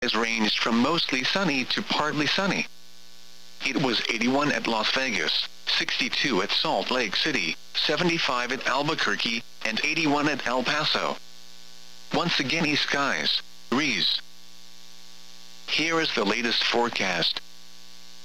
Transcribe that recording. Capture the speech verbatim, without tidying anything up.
has ranged from mostly sunny to partly sunny. It was eighty-one at Las Vegas, sixty-two at Salt Lake City, seventy-five at Albuquerque, and eighty-one at El Paso. Once again, skies, breeze. Here is the latest forecast.